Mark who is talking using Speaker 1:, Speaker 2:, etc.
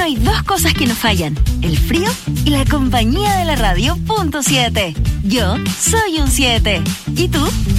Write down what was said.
Speaker 1: invierno hay dos cosas que no fallan: el frío y la compañía de la radio. Punto 7. Yo soy un 7. ¿Y tú?